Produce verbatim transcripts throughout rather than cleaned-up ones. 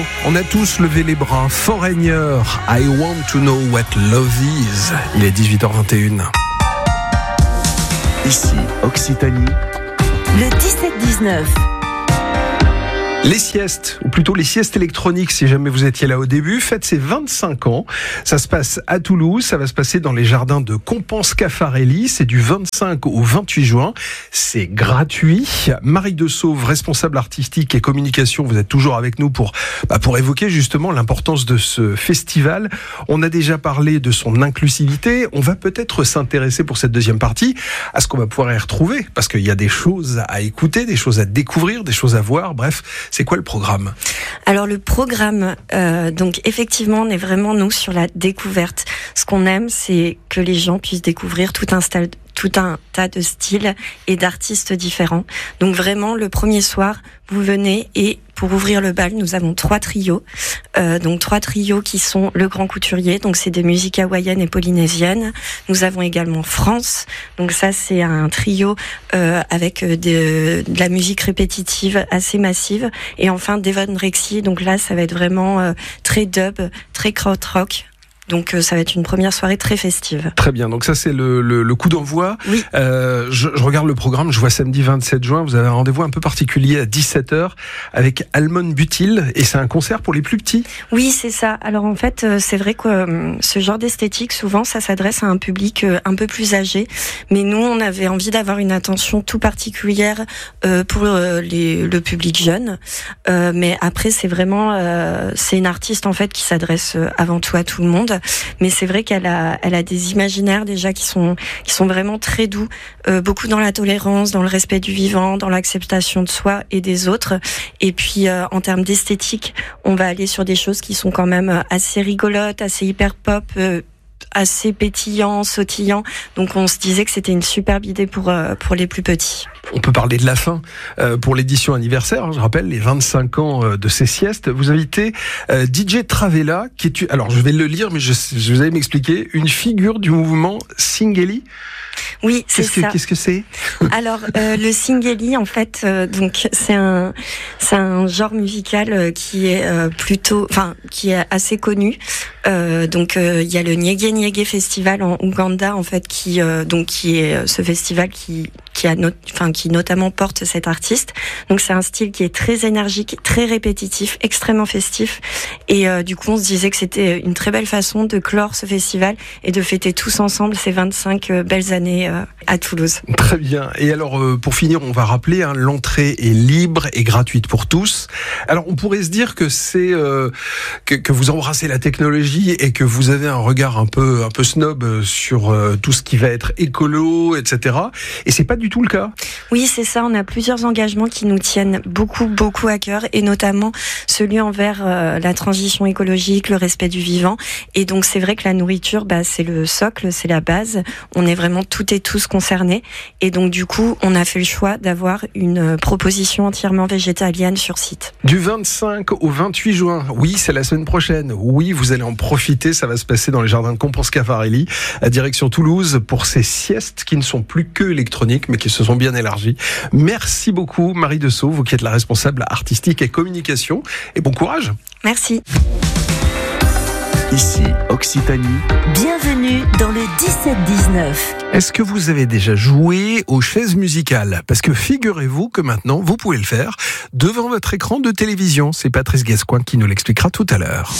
On a tous levé les bras. Foreigner, I want to know what love is. Il est dix-huit heures vingt et une. Ici, Occitanie. Le dix-sept dix-neuf. Les siestes, ou plutôt les siestes électroniques, si jamais vous étiez là au début, fête ses vingt-cinq ans. Ça se passe à Toulouse, ça va se passer dans les jardins de Compense-Caffarelli. C'est du vingt-cinq au vingt-huit juin. C'est gratuit. Marie de Sauve, responsable artistique et communication, vous êtes toujours avec nous pour, bah, pour évoquer justement l'importance de ce festival. On a déjà parlé de son inclusivité. On va peut-être s'intéresser pour cette deuxième partie à ce qu'on va pouvoir y retrouver, parce qu'il y a des choses à écouter, des choses à découvrir, des choses à voir, bref. C'est quoi le programme ? Alors le programme, euh, donc effectivement, on est vraiment nous sur la découverte. Ce qu'on aime, c'est que les gens puissent découvrir tout un style, tout un tas de styles et d'artistes différents. Donc vraiment, le premier soir, vous venez et pour ouvrir le bal, nous avons trois trios. Euh, donc trois trios qui sont le Grand Couturier, donc c'est des musiques hawaïennes et polynésiennes. Nous avons également France, donc ça c'est un trio euh, avec de, de la musique répétitive assez massive. Et enfin Devon Rexy, donc là ça va être vraiment euh, très dub, très krautrock. Donc euh, ça va être une première soirée très festive. Très bien, donc ça c'est le, le, le coup d'envoi. Oui. Euh, je, je regarde le programme, je vois samedi vingt-sept juin, vous avez un rendez-vous un peu particulier à dix-sept heures avec Almon Butil, et c'est un concert pour les plus petits. Oui, c'est ça. Alors en fait, euh, c'est vrai que euh, ce genre d'esthétique, souvent ça s'adresse à un public euh, un peu plus âgé, mais nous on avait envie d'avoir une attention tout particulière euh, pour euh, les, le public jeune. Euh, mais après c'est vraiment, euh, c'est une artiste en fait qui s'adresse euh, avant tout à tout le monde. Mais c'est vrai qu'elle a, elle a des imaginaires déjà qui sont, qui sont vraiment très doux, euh, beaucoup dans la tolérance, dans le respect du vivant, dans l'acceptation de soi et des autres. Et puis euh, en termes d'esthétique, on va aller sur des choses qui sont quand même assez rigolotes, assez hyper pop, euh, assez pétillant, sautillant. Donc on se disait que c'était une superbe idée pour euh, pour les plus petits. On peut parler de la fin euh, pour l'édition anniversaire. Je rappelle les vingt-cinq ans euh, de ces siestes. Vous invitez euh, D J Travella, qui est, alors je vais le lire, mais je, je vous allez m'expliquer, une figure du mouvement Singeli. Oui, c'est qu'est-ce que, ça. Qu'est-ce que c'est ? Alors, euh, le Singeli, en fait, euh, donc c'est un c'est un genre musical euh, qui est euh, plutôt, enfin, qui est assez connu. Euh, donc, il euh, y a le Nyege Nyege Festival en Ouganda, en fait, qui euh, donc qui est euh, ce festival qui qui a not, enfin qui notamment porte cet artiste. Donc, c'est un style qui est très énergique, très répétitif, extrêmement festif. Et euh, du coup, on se disait que c'était une très belle façon de clore ce festival et de fêter tous ensemble ces vingt-cinq euh, belles années euh, à Toulouse. Très bien. Et alors, euh, pour finir, on va rappeler, hein, l'entrée est libre et gratuite pour tous. Alors, on pourrait se dire que c'est euh, que, que vous embrassez la technologie et que vous avez un regard un peu un peu snob sur euh, tout ce qui va être écolo, et cetera. Et c'est pas du tout le cas. Oui, c'est ça. On a plusieurs engagements qui nous tiennent beaucoup, beaucoup à cœur, et notamment celui envers euh, la transition écologique, le respect du vivant. Et donc, c'est vrai que la nourriture, bah, c'est le socle, c'est la base. On est vraiment toutes et tous concernés. Et donc, du coup, on a fait le choix d'avoir une proposition entièrement végétalienne sur site. Du vingt-cinq au vingt-huit juin. Oui, c'est la semaine prochaine. Oui, vous allez en profiter. Ça va se passer dans les jardins de Compense-Caffarelli, à direction Toulouse, pour ces siestes qui ne sont plus que électroniques, mais qui se sont bien élargies. Merci beaucoup, Marie de Sauve, vous qui êtes la responsable artistique et communication. Et bon courage. Merci. Ici, Occitanie. Bienvenue dans le dix-sept dix-neuf. Est-ce que vous avez déjà joué aux chaises musicales ? Parce que figurez-vous que maintenant, vous pouvez le faire devant votre écran de télévision. C'est Patrice Gascoigne qui nous l'expliquera tout à l'heure.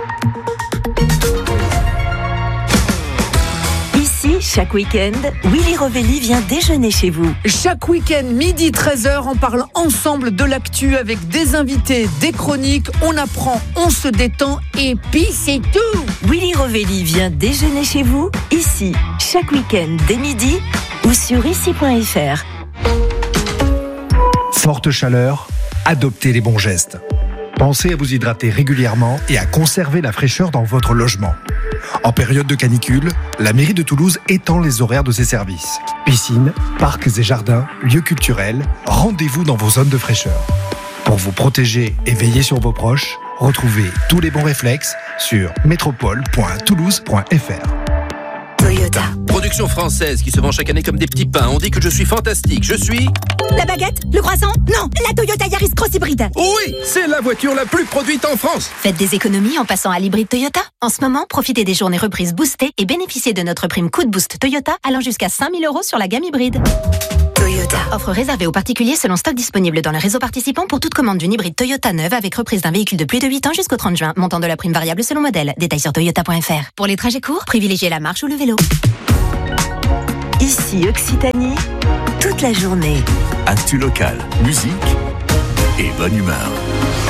Ici, chaque week-end, Willy Rovelli vient déjeuner chez vous. Chaque week-end, midi treize heures, on parle ensemble de l'actu avec des invités, des chroniques, on apprend, on se détend et puis c'est tout. Willy Rovelli vient déjeuner chez vous, ici, chaque week-end dès midi ou sur ici point f r. Forte chaleur, adoptez les bons gestes. Pensez à vous hydrater régulièrement et à conserver la fraîcheur dans votre logement. En période de canicule, la mairie de Toulouse étend les horaires de ses services. Piscines, parcs et jardins, lieux culturels, rendez-vous dans vos zones de fraîcheur. Pour vous protéger et veiller sur vos proches, retrouvez tous les bons réflexes sur métropole point toulouse point f r. Toyota. production française qui se vend chaque année comme des petits pains. On dit que je suis fantastique. Je suis... La baguette? Le croissant? Non, la Toyota Yaris Cross Hybride. Oui, c'est la voiture la plus produite en France. Faites des économies en passant à l'hybride Toyota. En ce moment, profitez des journées reprises boostées et bénéficiez de notre prime coup de boost Toyota allant jusqu'à cinq mille euros sur la gamme hybride. Toyota. Offre réservée aux particuliers selon stock disponible dans le réseau participant pour toute commande d'une hybride Toyota neuve avec reprise d'un véhicule de plus de huit ans jusqu'au trente juin. Montant de la prime variable selon modèle. Détails sur toyota point f r. Pour les trajets courts, privilégiez la marche ou le vélo. Ici Occitanie, toute la journée. Actu locale, musique et bonne humeur.